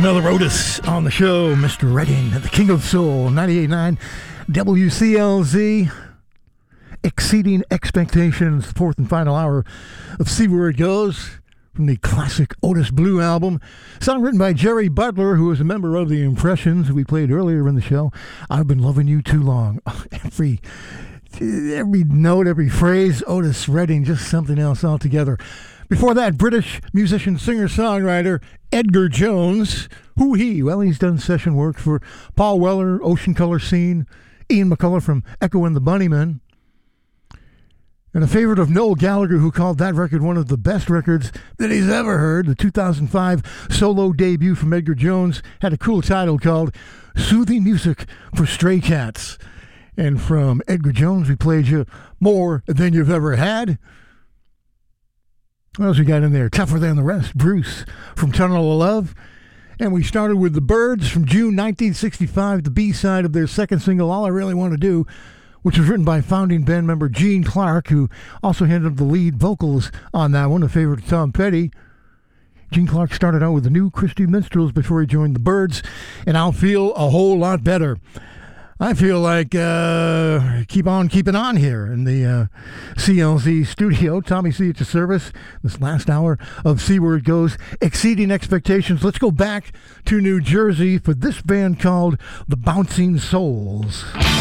Another Otis on the show, Mr. Redding, the King of Soul, 98.9 WCLZ. Exceeding Expectations, the fourth and final hour of See Where It Goes from the classic Otis Blue album. Song written by Jerry Butler, who was a member of the Impressions, who we played earlier in the show. I've Been Loving You Too Long. Every note, every phrase, Otis Redding, just something else altogether. Before that, British musician, singer-songwriter Edgar Jones. Who he? Well, he's done session work for Paul Weller, Ocean Colour Scene, Ian McCullough from Echo and the Bunnymen, and a favorite of Noel Gallagher, who called that record one of the best records that he's ever heard. The 2005 solo debut from Edgar Jones had a cool title called Soothing Music for Stray Cats. And from Edgar Jones, we played you More Than You've Ever Had. What else we got in there? Tougher Than the Rest, Bruce from Tunnel of Love. And we started with The Byrds from June 1965, the B-side of their second single, All I Really Want to Do, which was written by founding band member Gene Clark, who also handled the lead vocals on that one, a favorite of Tom Petty. Gene Clark started out with the New Christy Minstrels before he joined the Byrds, and I'll Feel a Whole Lot Better. I feel like keep on keeping on here in the CLZ studio. Tommy C at your service. This last hour of See Where It Goes, Exceeding Expectations. Let's go back to New Jersey for this band called the Bouncing Souls.